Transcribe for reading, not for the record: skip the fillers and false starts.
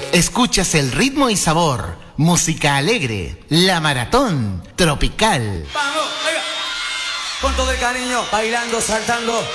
Escuchas el ritmo y sabor, música alegre, la maratón tropical. Vamos, venga. Con todo el cariño, bailando, saltando.